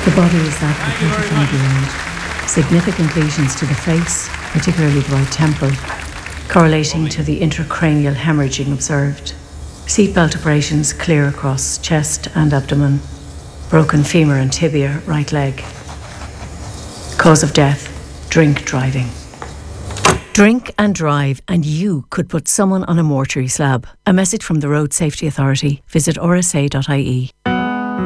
The body is that of a 25-year-old. Significant lesions to the face, particularly the right temple, correlating to the intracranial hemorrhaging observed. Seatbelt abrasions clear across chest and abdomen. Broken femur and tibia, right leg. Cause of death, drink driving. Drink and drive, and you could put someone on a mortuary slab. A message from the Road Safety Authority. Visit rsa.ie.